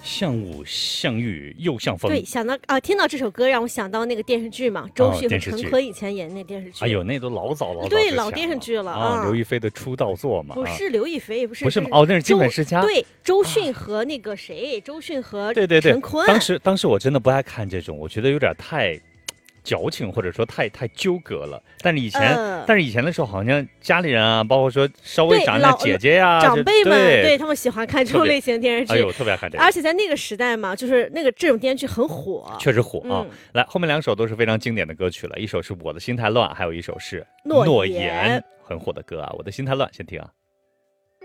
像雾像雨又像风。 对，想到听到这首歌让我想到那个电视剧嘛，周迅和电视剧陈可以前演那电视剧。 哎呦，那都老早之对， 前老电视剧了啊，刘亦菲的出道作嘛。 不是刘亦菲，也不是， 不是吗？哦，那是金粉世家。 对，周迅和那个谁，周迅和对陈坤。 当时我真的不爱看这种，我觉得有点太矫情，或者说太纠葛了。但是以前的时候，好像家里人啊，包括说稍微长点姐姐呀、 长辈们， 对他们喜欢看这种类型的电视剧。 哎呦，特别爱看这个。 而且在那个时代嘛，就是这种电视剧很火， 确实火啊。来，后面2首都是非常经典的歌曲了，一首是我的心太乱，还有一首是诺言，很火的歌啊。我的心太乱，先听啊。